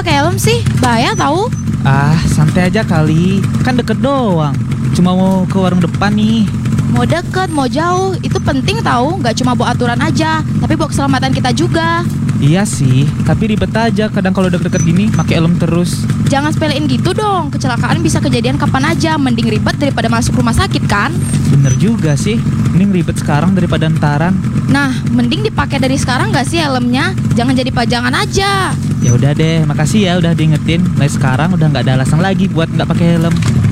pakai helm sih? Bahaya tahu. Ah, santai aja kali. Kan deket doang. Cuma mau ke warung depan nih. Mau deket, mau jauh, itu penting tahu. Nggak cuma buat aturan aja, tapi buat keselamatan kita juga. Iya sih, tapi ribet aja kadang kalau deket-deket gini pakai helm terus. Jangan sepelein gitu dong. Kecelakaan bisa kejadian kapan aja. Mending ribet daripada masuk rumah sakit kan? Bener juga sih. Mending ribet sekarang daripada ntaran. Nah, mending dipakai dari sekarang nggak sih helmnya? Jangan jadi pajangan aja. Ya udah deh, makasih ya udah diingetin. Mulai sekarang udah nggak ada alasan lagi buat nggak pakai helm.